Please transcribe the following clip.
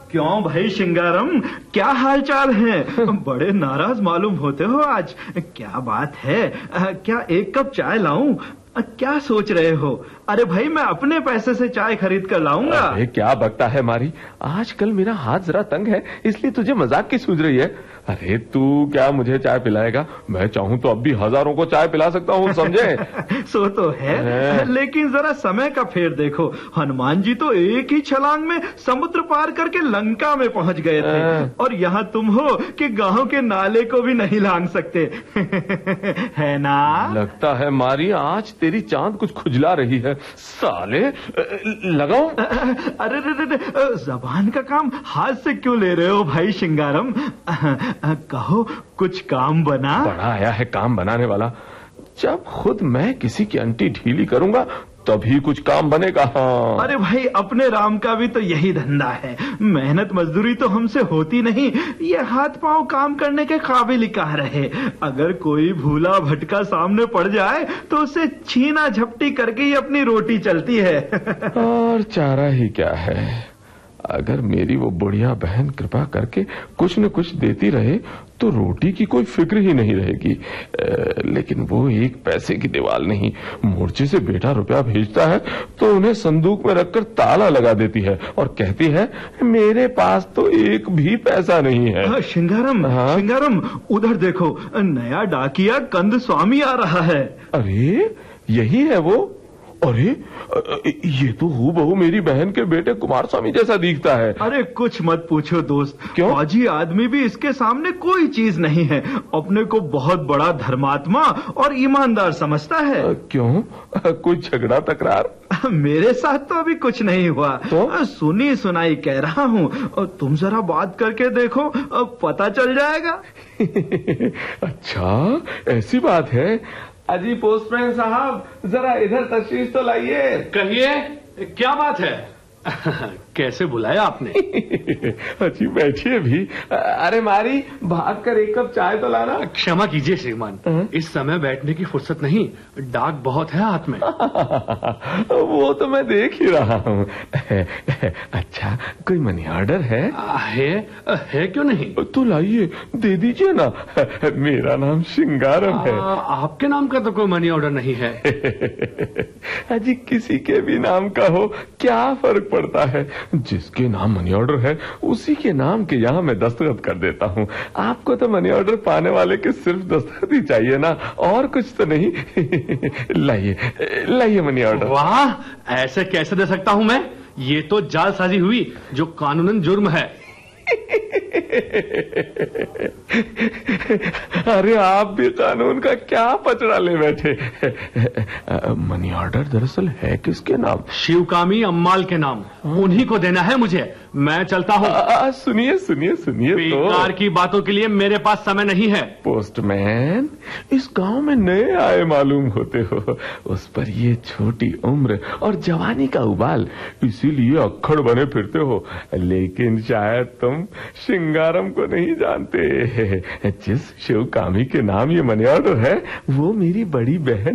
क्यों भाई शिंगारम, क्या हालचाल है? बड़े नाराज मालूम होते हो आज। क्या बात है? क्या एक कप चाय लाऊं? क्या सोच रहे हो? अरे भाई, मैं अपने पैसे से चाय खरीद कर लाऊंगा। अरे क्या बकता है मारी, आजकल मेरा हाथ जरा तंग है, इसलिए तुझे मजाक की सूझ रही है। अरे तू क्या मुझे चाय पिलाएगा? मैं चाहूं तो अब भी हजारों को चाय पिला सकता हूं, समझे? सो तो है, लेकिन जरा समय का फेर देखो। हनुमान जी तो एक ही छलांग में समुद्र पार करके लंका में पहुंच गए थे, और यहाँ तुम हो कि गांव के नाले को भी नहीं लांग सकते। है ना? लगता है मारी आज तेरी चांद कुछ खुजला रही है। साले लगाओ। अरे जबान का काम हाथ से क्यों ले रहे हो भाई शिंगारम? कहो, कुछ काम बना? बड़ा आया है काम बनाने वाला। जब खुद मैं किसी की अंटी ढीली करूंगा तभी कुछ काम बनेगा। हाँ। अरे भाई, अपने राम का भी तो यही धंधा है। मेहनत मजदूरी तो हमसे होती नहीं, ये हाथ पांव काम करने के काबिल कहाँ रहे। अगर कोई भूला भटका सामने पड़ जाए तो उसे छीना झपटी करके ही अपनी रोटी चलती है। और चारा ही क्या है, अगर मेरी वो बुढ़िया बहन कृपा करके कुछ न कुछ देती रहे तो रोटी की कोई फिक्र ही नहीं रहेगी। लेकिन वो एक पैसे की दीवार नहीं, मोर्चे से बेटा रुपया भेजता है तो उन्हें संदूक में रखकर ताला लगा देती है और कहती है मेरे पास तो एक भी पैसा नहीं है। शिंगारम, शिंगारम, उधर देखो, नया डाकिया कंद स्वामी आ रहा है। अरे यही है वो? अरे ये तो हूबहू मेरी बहन के बेटे कुमार स्वामी जैसा दिखता है। अरे कुछ मत पूछो दोस्त। क्यों? फौजी आदमी भी इसके सामने कोई चीज नहीं है। अपने को बहुत बड़ा धर्मात्मा और ईमानदार समझता है। क्यों, कोई झगड़ा तकरार? मेरे साथ तो अभी कुछ नहीं हुआ। तो? सुनी सुनाई कह रहा हूँ, तुम जरा बात करके देखो, पता चल जाएगा। अच्छा ऐसी बात है। अजी पोस्टमैन साहब, जरा इधर तशरीफ तो लाइए। कहिए, क्या बात है? कैसे बुलाया आपने? अजी बैठिए भी। अरे मारी, भाग कर एक कप चाय तो लाना। क्षमा कीजिए श्रीमान, इस समय बैठने की फुर्सत नहीं, डाक बहुत है हाथ में। वो तो मैं देख ही रहा हूँ। अच्छा, कोई मनी ऑर्डर है? है क्यों नहीं? तो लाइए, दे दीजिए ना। मेरा नाम शिंगारम है। आपके नाम का तो कोई मनी ऑर्डर नहीं है। अजी किसी के भी नाम का हो, क्या फर्क पड़ता है? जिसके नाम मनी ऑर्डर है उसी के नाम के यहाँ मैं दस्तखत कर देता हूँ। आपको तो मनी ऑर्डर पाने वाले के सिर्फ दस्तखत ही चाहिए ना, और कुछ तो नहीं। लाइए लाइए मनी ऑर्डर। वाह, ऐसे कैसे दे सकता हूँ मैं? ये तो जालसाजी हुई जो कानूनन जुर्म है। अरे आप भी कानून का क्या पचड़ा ले बैठे। मनी ऑर्डर दरअसल है किसके नाम? शिवकामी अम्माल के नाम। उन्हीं को देना है मुझे। मैं चलता हूँ। सुनिए सुनिए सुनिए, बेकार की बातों के लिए मेरे पास समय नहीं है। पोस्टमैन, इस गांव में नए आए मालूम होते हो, उस पर ये छोटी उम्र और जवानी का उबाल, इसीलिए अक्खड़ बने फिरते हो। लेकिन शायद तुम शिंगारम को नहीं जानते। जिस शिवकामी के नाम ये मनी ऑर्डर है वो मेरी बड़ी बहन